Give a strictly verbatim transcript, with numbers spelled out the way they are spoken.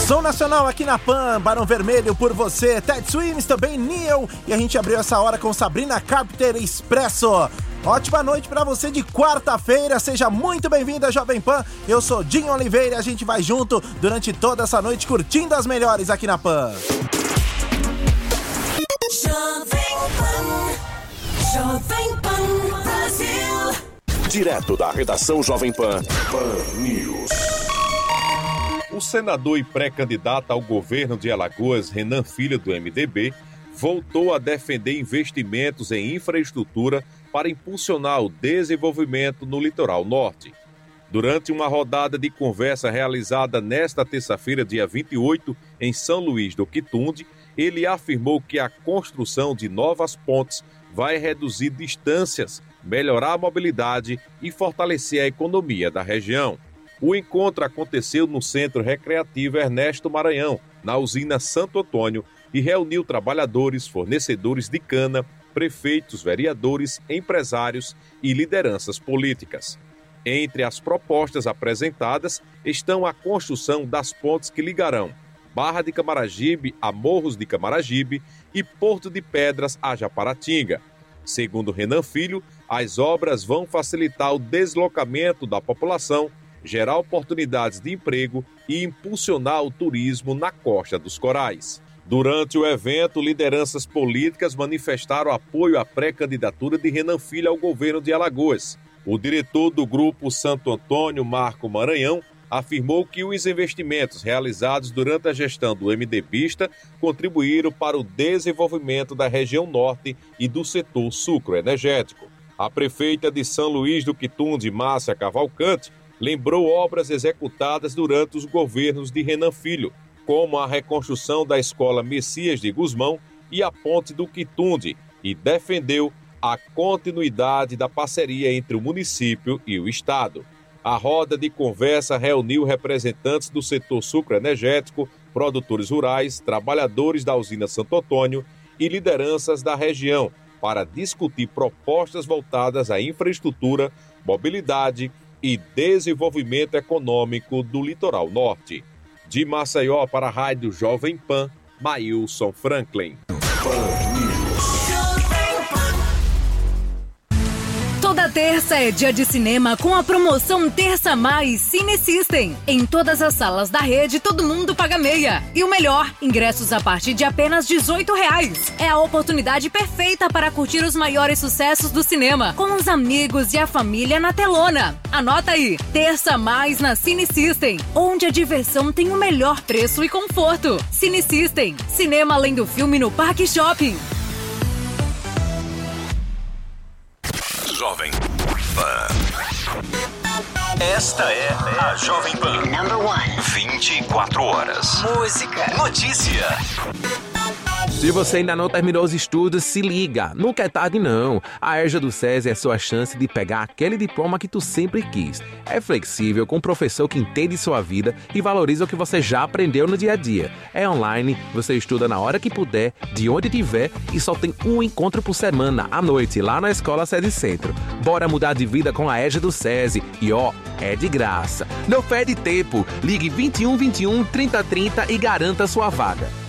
Som nacional aqui na Pan, Barão Vermelho por você, Ted Swims, também Neil, e a gente abriu essa hora com Sabrina Carpenter Expresso. Ótima noite pra você de quarta-feira, seja muito bem-vindo à Jovem Pan. Eu sou Dinho Oliveira e a gente vai junto durante toda essa noite curtindo as melhores aqui na Pan. Jovem Pan, Jovem Pan Brasil. Direto da redação Jovem Pan, Pan News. O senador e pré-candidato ao governo de Alagoas, Renan Filho, do M D B, voltou a defender investimentos em infraestrutura para impulsionar o desenvolvimento no litoral norte. Durante uma rodada de conversa realizada nesta terça-feira, dia vinte e oito, em São Luís do Quitunde, ele afirmou que a construção de novas pontes vai reduzir distâncias, melhorar a mobilidade e fortalecer a economia da região. O encontro aconteceu no Centro Recreativo Ernesto Maranhão, na usina Santo Antônio, e reuniu trabalhadores, fornecedores de cana, prefeitos, vereadores, empresários e lideranças políticas. Entre as propostas apresentadas estão a construção das pontes que ligarão Barra de Camaragibe a Morros de Camaragibe e Porto de Pedras a Japaratinga. Segundo Renan Filho, as obras vão facilitar o deslocamento da população, gerar oportunidades de emprego e impulsionar o turismo na Costa dos Corais. Durante o evento, lideranças políticas manifestaram apoio à pré-candidatura de Renan Filho ao governo de Alagoas. O diretor do Grupo Santo Antônio, Marco Maranhão, afirmou que os investimentos realizados durante a gestão do MDBista contribuíram para o desenvolvimento da região norte e do setor sucroenergético. A prefeita de São Luís do Quitunde, Márcia Cavalcante, lembrou obras executadas durante os governos de Renan Filho, como a reconstrução da Escola Messias de Gusmão e a Ponte do Quitunde, e defendeu a continuidade da parceria entre o município e o Estado. A roda de conversa reuniu representantes do setor sucroenergético, produtores rurais, trabalhadores da usina Santo Antônio e lideranças da região para discutir propostas voltadas à infraestrutura, mobilidade e desenvolvimento econômico do litoral norte. De Maceió para a Rádio Jovem Pan, Maílson Franklin. Toda terça é dia de cinema com a promoção Terça Mais Cine System. Em todas as salas da rede, todo mundo paga meia. E o melhor, ingressos a partir de apenas dezoito reais. É a oportunidade perfeita para curtir os maiores sucessos do cinema, com os amigos e a família na telona. Anota aí, Terça Mais na Cine System, onde a diversão tem o melhor preço e conforto. Cine System, cinema além do filme no Parque Shopping. Jovem Pan. Esta é a Jovem Pan. Number one. vinte e quatro horas. Música. Notícia. Se você ainda não terminou os estudos, se liga. Nunca é tarde, não. A EJA do SESI é a sua chance de pegar aquele diploma que tu sempre quis. É flexível, com um professor que entende sua vida e valoriza o que você já aprendeu no dia a dia. É online, você estuda na hora que puder, de onde tiver, e só tem um encontro por semana, à noite, lá na Escola SESI Centro. Bora mudar de vida com a EJA do SESI. E ó, é de graça. Não perde tempo. Ligue vinte e um, vinte e um, trinta, trinta e garanta sua vaga.